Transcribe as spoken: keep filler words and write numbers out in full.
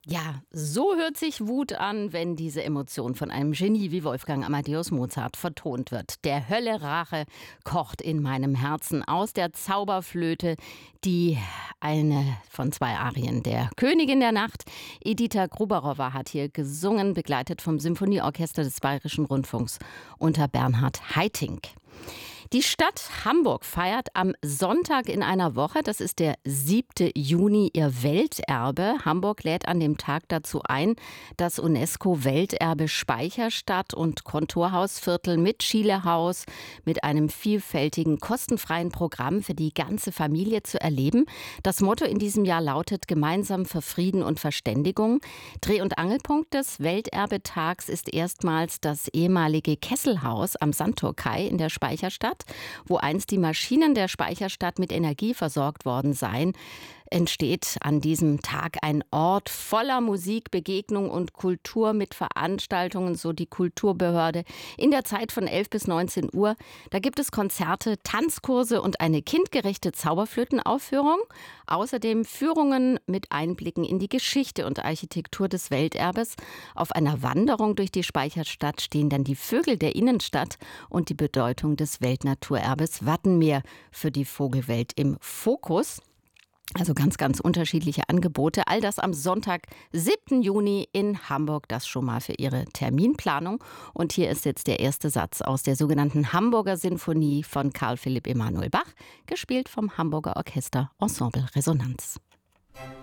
Ja, so hört sich Wut an, wenn diese Emotion von einem Genie wie Wolfgang Amadeus Mozart vertont wird. Der Hölle Rache kocht in meinem Herzen aus der Zauberflöte, die eine von zwei Arien der Königin der Nacht. Edita Gruberowa hat hier gesungen, begleitet vom Symphonieorchester des Bayerischen Rundfunks unter Bernhard Haitink. Die Stadt Hamburg feiert am Sonntag in einer Woche, das ist der siebte Juni, ihr Welterbe. Hamburg lädt an dem Tag dazu ein, das UNESCO-Welterbe Speicherstadt und Kontorhausviertel mit Schielehaus, mit einem vielfältigen, kostenfreien Programm für die ganze Familie zu erleben. Das Motto in diesem Jahr lautet Gemeinsam für Frieden und Verständigung. Dreh- und Angelpunkt des Welterbetags ist erstmals das ehemalige Kesselhaus am Sandturkai in der Speicherstadt, wo einst die Maschinen der Speicherstadt mit Energie versorgt worden seien, entsteht an diesem Tag ein Ort voller Musik, Begegnung und Kultur mit Veranstaltungen, so die Kulturbehörde, in der Zeit von elf bis neunzehn Uhr. Da gibt es Konzerte, Tanzkurse und eine kindgerechte Zauberflötenaufführung. Außerdem Führungen mit Einblicken in die Geschichte und Architektur des Welterbes. Auf einer Wanderung durch die Speicherstadt stehen dann die Vögel der Innenstadt und die Bedeutung des Weltnaturerbes Wattenmeer für die Vogelwelt im Fokus. Also ganz, ganz unterschiedliche Angebote. All das am Sonntag, siebten Juni in Hamburg. Das schon mal für Ihre Terminplanung. Und hier ist jetzt der erste Satz aus der sogenannten Hamburger Sinfonie von Karl Philipp Emanuel Bach, gespielt vom Hamburger Orchester Ensemble Resonanz.